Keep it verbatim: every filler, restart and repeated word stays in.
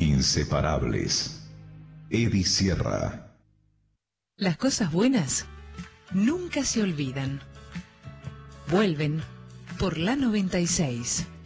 Inseparables. Eddie Sierra. Las cosas buenas nunca se olvidan. Vuelven por la noventa y seis.